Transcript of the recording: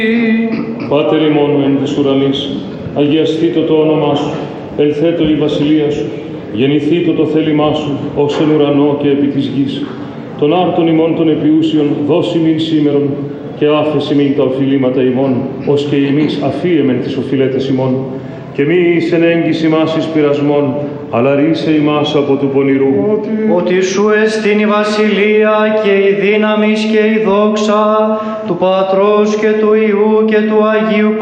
Πάτερ ημών εν της ουρανής, αγιαστήτω το όνομά σου, ελθέτω η βασιλεία σου, γεννηθήτω το θέλημά σου, ως εν ουρανό και επί της γης. Τον άρτον ημών των επιούσιων δώσει μην σήμερον, και άφεση μην τα οφειλήματα ημών, ως και εμείς αφίεμεν τις οφειλέτες ημών. Και μη εις εν έγκυς ημάς εις πειρασμόν, αλλά ρίσε ημάς από του πονηρού. Ότι σου εστίν η βασιλεία και η δύναμις και η δόξα του Πατρός και του Υιού και του Αγίου